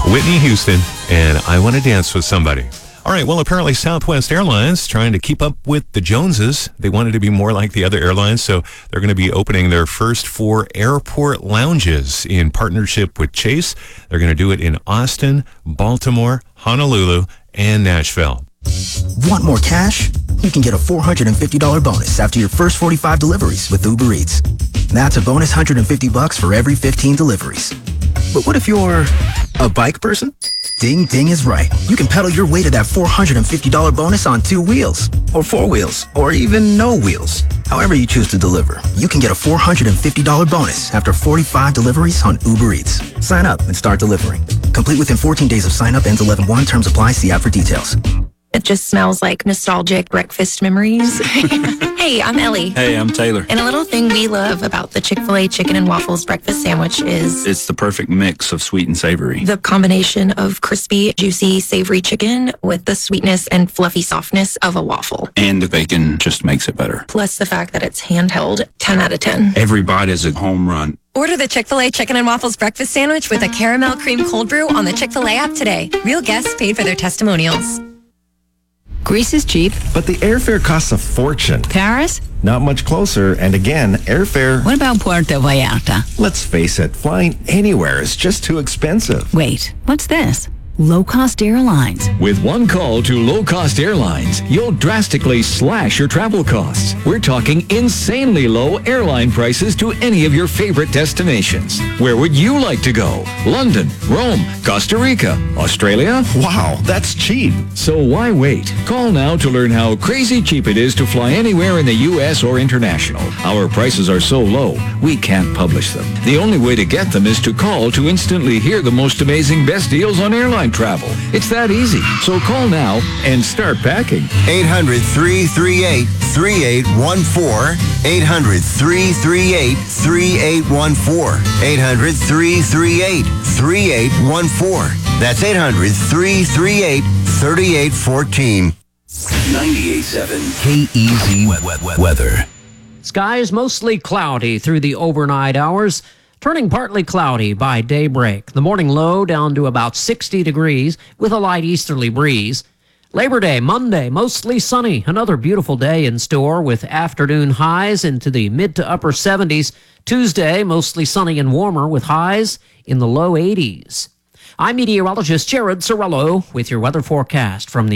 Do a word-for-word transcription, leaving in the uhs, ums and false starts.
Whitney Houston, and I Want to Dance with Somebody. All right, well, apparently Southwest Airlines trying to keep up with the Joneses. They wanted to be more like the other airlines, so they're going to be opening their first four airport lounges in partnership with Chase. They're going to do it in Austin, Baltimore, Honolulu, and Nashville. Want more cash? You can get a four hundred fifty dollars bonus after your first forty-five deliveries with Uber Eats. That's a bonus one hundred fifty bucks for every fifteen deliveries. But what if you're a bike person? Ding Ding is right. You can pedal your way to that four hundred fifty dollars bonus on two wheels, or four wheels, or even no wheels. However you choose to deliver, you can get a four hundred fifty dollars bonus after forty-five deliveries on Uber Eats. Sign up and start delivering. Complete within fourteen days of sign up. Ends eleven one. Terms apply. See app for details. It just smells like nostalgic breakfast memories. Hey, I'm Ellie. Hey, I'm Taylor. And a little thing we love about the Chick-fil-A chicken and waffles breakfast sandwich is... It's the perfect mix of sweet and savory. The combination of crispy, juicy, savory chicken with the sweetness and fluffy softness of a waffle. And the bacon just makes it better. Plus the fact that it's handheld, ten out of ten. Every bite is a home run. Order the Chick-fil-A Chicken and Waffles Breakfast Sandwich with a caramel cream cold brew on the Chick-fil-A app today. Real guests paid for their testimonials. Greece is cheap. But the airfare costs a fortune. Paris? Not much closer. And again, airfare... What about Puerto Vallarta? Let's face it, flying anywhere is just too expensive. Wait, what's this? Low-cost airlines. With one call to low-cost airlines, you'll drastically slash your travel costs. We're talking insanely low airline prices to any of your favorite destinations. Where would you like to go? London, Rome, Costa Rica, Australia? Wow, that's cheap. So why wait? Call now to learn how crazy cheap it is to fly anywhere in the U S or international. Our prices are so low, we can't publish them. The only way to get them is to call to instantly hear the most amazing best deals on airline travel. It's that easy. So call now and start packing. eight hundred, three three eight, three eight one four. eight hundred, three three eight, three eight one four. eight hundred, three three eight, three eight one four. That's eight hundred, three three eight, three eight one four. ninety-eight point seven K E Z weather. Skies mostly cloudy through the overnight hours, turning partly cloudy by daybreak. The morning low down to about sixty degrees with a light easterly breeze. Labor Day, Monday, mostly sunny. Another beautiful day in store with afternoon highs into the mid to upper seventies. Tuesday, mostly sunny and warmer with highs in the low eighties. I'm meteorologist Jared Sorello with your weather forecast from the